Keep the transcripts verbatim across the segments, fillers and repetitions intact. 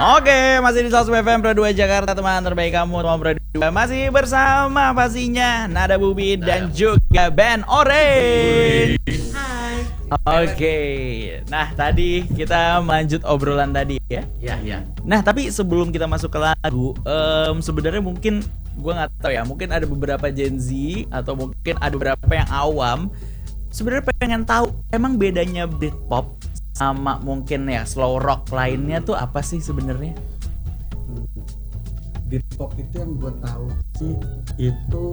Oke, masih di Sosmed F M Pro dua Jakarta, teman terbaik kamu, teman Pro dua. Masih bersama pastinya Nada Bubi dan juga band Orange. Hai. Oke, nah tadi kita lanjut obrolan tadi ya. Iya, iya. Nah tapi sebelum kita masuk ke lagu, um, sebenarnya mungkin gue nggak tahu ya, mungkin ada beberapa Gen Z atau mungkin ada beberapa yang awam sebenarnya pengen tahu emang bedanya Britpop sama mungkin ya slow rock lainnya tuh apa sih sebenarnya? Britpop itu yang gue tahu sih itu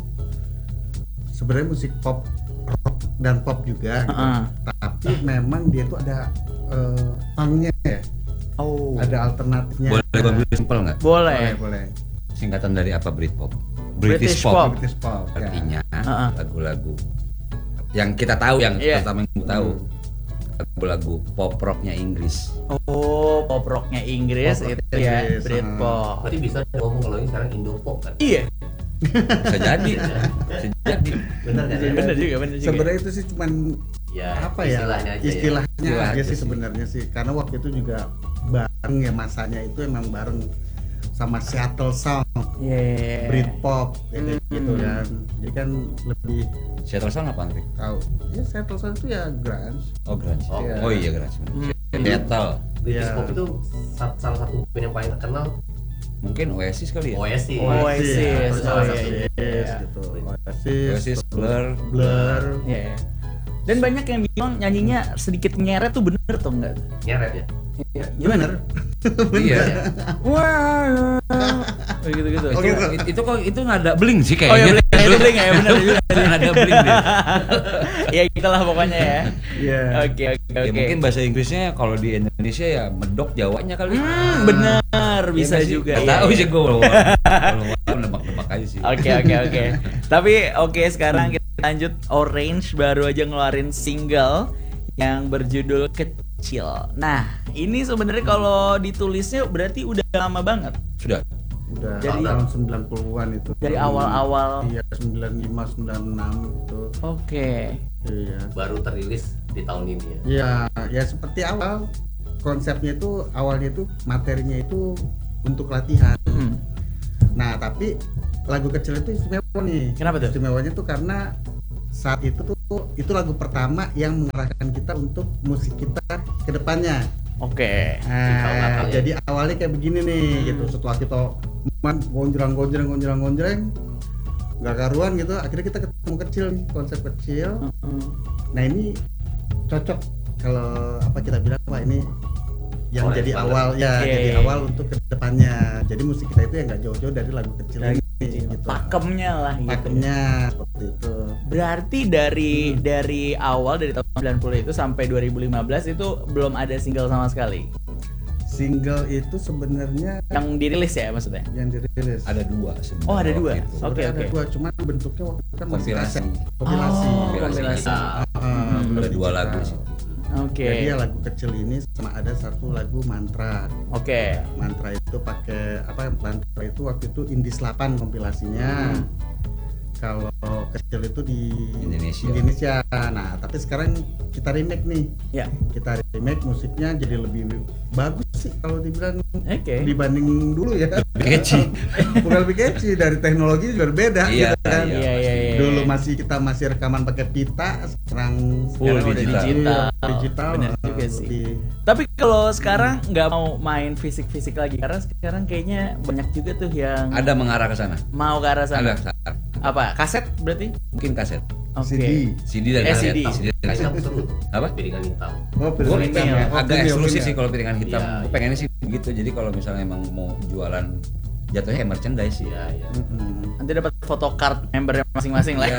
sebenarnya musik pop, rock dan pop juga, gitu. Uh-uh. Tapi memang dia tuh ada uh, pangnya ya, Oh. ada alternatifnya. Boleh gue bilang simpel nggak? Boleh. Boleh, boleh. Singkatan dari apa Britpop? British British, pop. pop. British pop. ya. Artinya Uh-uh. lagu-lagu yang kita tahu, yang Iya. pertama yang gue tahu lagu-lagu pop rocknya Inggris. Oh, pop rocknya Inggris Pop rock itu ya, Inggris, Britpop. Berarti bisa ngomong kalau ini sekarang Indopop kan? Iya, Bisa jadi, bisa jadi. Bener kan ya? bener juga, bener juga. Sebenarnya itu sih cuman Ya, apa ya? istilahnya aja Istilahnya ya. Istilah aja aja sih sih. sebenarnya sih. Karena waktu itu juga bareng ya, masanya itu emang bareng sama Seattle Sound, Yeah. Britpop kayak Hmm. gitu kan. Jadi kan lebih Seattle Sound apa Andri? tahu. Ya Seattle Sound itu ya grunge. Oh grunge. Oh, Oh, iya grunge. Hmm. Seattle. British Iya. Pop itu sa- salah satu band yang paling terkenal Mungkin Oasis kali ya. Oasis. Oasis. ya, Oh, salah iya, satu iya, Oasis iya. gitu. Oasis, Oasis, terus Blur. Blur. Iya. Dan banyak yang bilang nyanyinya sedikit nyeret tuh bener tuh enggak? Nyeret ya. Iya. Bener. Iya. Wah, gitu-gitu. Oh, Itu, gitu. it- itu kok itu nada bling sih Oh ya kayaknya. bling, itu bling ya, bener juga. Nada bling deh. Ya itulah pokoknya ya. Iya. Oke oke Ya, oke. mungkin bahasa Inggrisnya kalau di Indonesia ya medok Jawanya kali. Hmm, bener, bisa Iya nggak sih? juga. Nggak Iya, tahu iya. sih gue kalau kalau nebak-nebak aja sih. Oke oke oke. Tapi oke sekarang kita lanjut. Orange baru aja ngeluarin single yang berjudul Kecil. Nah, ini sebenarnya kalau ditulisnya berarti udah lama banget. Sudah. Udah Dari- tahun sembilan puluhan itu. Dari awal-awal. Iya, sembilan puluh lima sembilan puluh enam itu. Oke. Iya. Baru terilis di tahun ini ya. Ya, ya seperti awal konsepnya itu awalnya itu materinya itu untuk latihan. Hmm. Nah, tapi lagu Kecil itu istimewa nih. Kenapa tuh? Istimewanya tuh karena saat itu tuh itu lagu pertama yang mengarahkan kita untuk musik kita ke depannya. Oke. Cikal Nah, bakalnya. jadi awalnya kayak begini nih Hmm. gitu. Setelah kita man gonjreng gonjreng gonjreng gonjreng nggak karuan gitu, akhirnya kita ketemu Kecil nih, konsep Kecil. Mm-mm. Nah, ini cocok kalau apa kita bilang, wah ini yang Orange jadi banget. awal ya, Oke. jadi awal untuk kedepannya. Jadi musik kita itu ya nggak jauh-jauh dari lagu Kecil Lagu ini gitu. Pakemnya lah gitu. Pakemnya seperti itu. Berarti dari dari awal dari tahun sembilan puluh itu sampai dua ribu lima belas itu belum ada single sama sekali Single itu sebenarnya yang dirilis ya maksudnya. yang dirilis. Ada dua sebenarnya. Oh, ada waktu dua. itu. Oke, Sebenarnya ada oke. dua, cuman bentuknya waktu itu kan masih Kompilasi. kaset. Kompilasi. Oh, Kompilasi. kompilasi. Kita Ah, belum Ada dua digital. lagu sih. Oke. Jadi ya lagu Kecil ini sama ada satu lagu Mantra. Oke. Mantra itu pakai apa? Mantra itu waktu itu Indis delapan kompilasinya. Hmm. Kalau Kecil itu di Indonesia. Indonesia. Nah, tapi sekarang kita remake nih. Ya. Kita remake, musiknya jadi lebih bagus sih kalau dibilang Oke. dibanding dulu ya. Catchy. Bukan lebih catchy, dari teknologi juga berbeda Iya, gitu kan. Iya iya iya. Dulu masih kita masih rekaman pakai pita, sekarang Full sekarang udah digital. Digital. digital. Bener eh, juga sih. lebih- Tapi kalau sekarang nggak mau main fisik-fisik lagi karena sekarang kayaknya banyak juga tuh yang Ada mengarah ke sana. mau ke arah sana. Ada. Apa? Kaset berarti? Mungkin kaset. Oke. C D. C D dan Eh, kaset. C D. C D dan Kayaknya kaset. seru. Apa? Piringan hitam. Oh, Gue piringan Vinyl. hitam ya. Oh, agak vinyl, eksklusif vinyl. sih kalau piringan hitam. Iya, Gue iya. pengennya sih begitu. Jadi kalau misalnya emang mau jualan jatuhnya kayak merchandise sih. Iya, iya. Mm-mm. Nanti dapat photocard membernya masing-masing lah. Ya,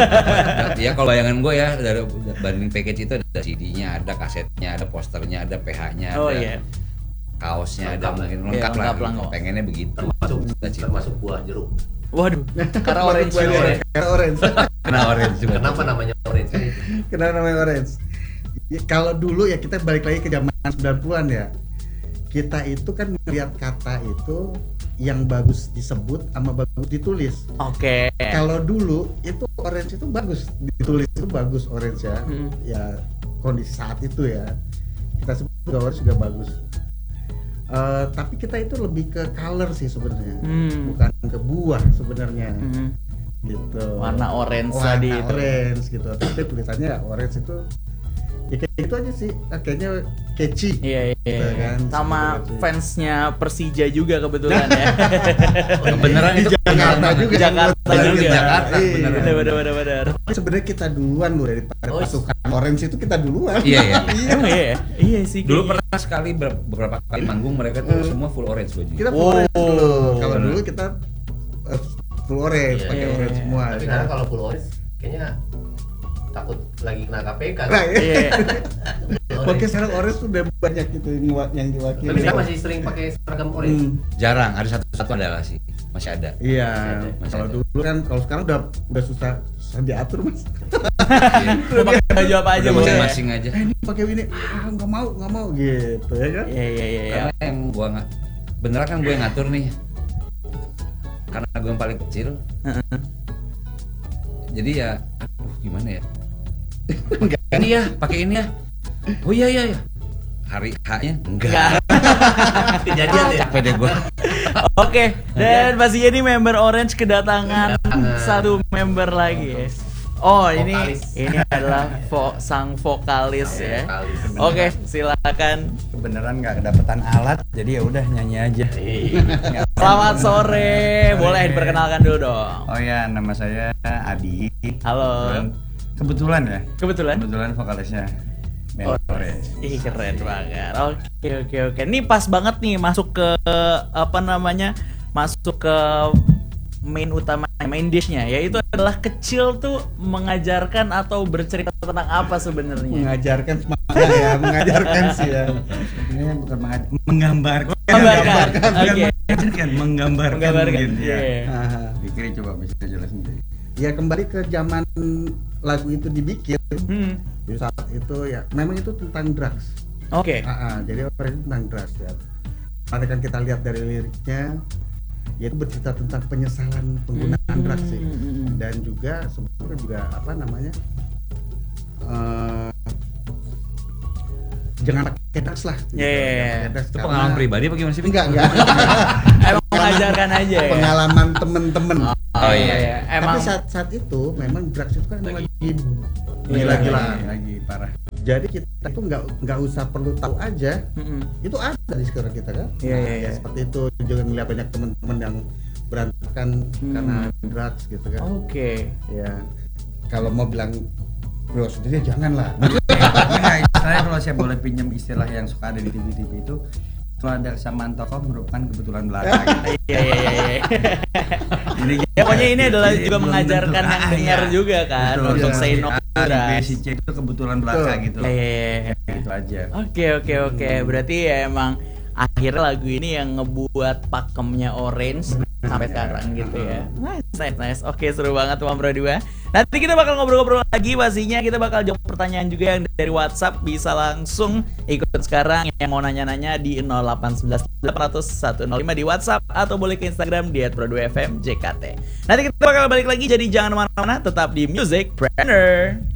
ada, ya kalau bayangan gue ya dari banding package itu ada C D-nya, ada kasetnya, ada posternya, ada P H-nya, Oh ada iya. kaosnya, Lengkap ada lah. mungkin Iya, lengkap lah. lengkap lah, kok. Pengennya begitu. Termasuk Cita-cita. termasuk buah jeruk. Waduh. Karena orange. Buat orange. karena orange. Kena orange juga. Kenapa namanya orange? Kenapa namanya orange? Ya, kalau dulu ya kita balik lagi ke zaman sembilan puluhan ya. Kita itu kan melihat kata itu yang bagus disebut sama bagus ditulis. Oke. Kalau dulu itu orange itu bagus ditulis, itu bagus orange ya. Hmm. Ya kondisi saat itu ya. Kita sebut juga orange juga bagus. Eh, tapi kita itu lebih ke color sih sebenarnya, Hmm. bukan ke buah sebenarnya. Mhm. Gitu. Warna orange Warna tadi itu. orange gitu. Tapi tulisannya ya orange itu ya kayak gitu aja sih. Ah, kayaknya catchy. Iya, iya, Gitu iya. kan, Sama gitu sih. fansnya Persija juga kebetulan ya. Beneran Di itu Jakarta juga. Jakarta Bener, juga. Jakarta, Iya. beneran. Bener bener bener bener. Tapi sebenarnya kita duluan loh daripada Oh, pasukan orange itu kita duluan. Iya ya. Emang iya ya? Iya sih. Dulu kayaknya. pernah sekali ber- beberapa kali manggung mereka tuh semua full orange bajunya. Kita full orange Oh. dulu. Kalau Bener. dulu kita eh, full orange, Iya. pakai Iya. orange semua. Tapi sekarang kalau full orange kayaknya takut lagi kena K P K. Nah, iya. Iya. Oke, sekarang orange sudah banyak gitu yang, wa- yang diwakili. Tapi saya masih sering pakai seragam orange. Hmm. Jarang, ada satu-satu adalah sih. Masih ada. Iya, Masih kalau ada. dulu kan, kalau sekarang udah udah susah susah diatur mas. Mau pakai baju apa aja Udah boleh. masing-masing aja. Eh, ini pakai ini, ah nggak mau nggak mau gitu ya kan? Iya iya iya. iya. Karena yang gua nggak beneran kan gue yang ngatur nih. Karena gue yang paling kecil. Jadi ya, aduh gimana ya? Ini ya, pakai ini ya. Oh iya iya ya. Hari H-nya enggak. Kejadian ya. Capek deh gue. Oke, dan pastinya ini member Orange kedatangan satu member lagi ya. Oh, ini Vokalis. ini adalah vo- sang vokalis ya. Vokalis. Oke, silakan. Kebenaran nggak kedapetan alat, jadi ya udah nyanyi aja. Iya. Selamat sore. Boleh diperkenalkan dulu dong. Oh ya, nama saya Adi. Halo. Dan kebetulan ya, Kebetulan? kebetulan vokalisnya Oh, band Orange. ih keren banget. Oke oke oke. Ini pas banget nih masuk ke apa namanya? Masuk ke main utama, main dishnya, yaitu adalah kecil tuh mengajarkan atau bercerita tentang apa sebenarnya? Mengajarkan semangat ya, mengajarkan sih ya. Sebenarnya bukan mengaj- menggambarkan. Menggambarkan, Bukan oke. mengajarkan, menggambarkan. Menggambarkan, mungkin, ya. iya. Aha. Pikir coba bisa jelas sendiri. Ya kembali ke zaman lagu itu dibikin. Hmm. Di saat itu ya, memang itu tentang drugs. Oke. Ah, ah, jadi orang itu tentang drugs ya. Nanti kan kita lihat dari liriknya, yaitu bercerita tentang penyesalan penggunaan Hmm, drugs sih. hmm, hmm. Dan juga sebetulnya juga apa namanya, eh, jangan pakai drugs lah. gitu. Iya, iya, Jangan iya. pakai drugs Itu karena- pengalaman pribadi apa gimana sih? Enggak, enggak. Emang mengajarkan aja ya. Pengalaman temen-temen. Oh iya, iya. Emang Tapi saat saat itu memang drugs itu kan emang lagi Iya, gila-gilaan. Lagi, lagi parah. Jadi kita tuh nggak nggak usah perlu tahu aja, Mm-mm. itu ada di sekitar kita kan. Iya, iya, Nah, iya. seperti itu juga ngeliat banyak teman-teman yang berantakan Hmm. karena drugs gitu kan. Oke. Ya kalau mau bilang bro sendiri janganlah. Nah, istilahnya kalau saya boleh pinjam istilah yang suka ada di T V-T V itu, keluarga kesamaan tokoh merupakan kebetulan belaka. Gitu. Iya iya iya. iya. Jadi Ya pokoknya ini adalah jadi juga belum mengajarkan tentu. yang Ah, dengar iya. juga kan Betul, untuk iya. say no A, to B, drugs. C, C itu kebetulan belaka Betul. gitu. Iya, iya, iya. Gitu aja. Oke oke oke. Berarti ya emang akhirnya lagu ini yang ngebuat pakemnya Orange sampai sekarang gitu ya. Nice nice nice. Oke seru banget Bang Bro dua. Nanti kita bakal ngobrol-ngobrol lagi pastinya. Kita bakal jawab pertanyaan juga yang dari WhatsApp. Bisa langsung ikut sekarang yang mau nanya-nanya di nol delapan satu satu delapan nol nol satu nol lima di WhatsApp atau boleh ke Instagram di et pro dua f m j k t. Nanti kita bakal balik lagi, jadi jangan kemana-mana, tetap di Music Planner.